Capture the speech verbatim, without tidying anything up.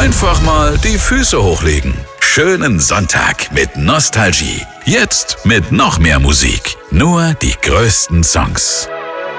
Einfach mal die Füße hochlegen. Schönen Sonntag mit Nostalgie. Jetzt mit noch mehr Musik. Nur die größten Songs.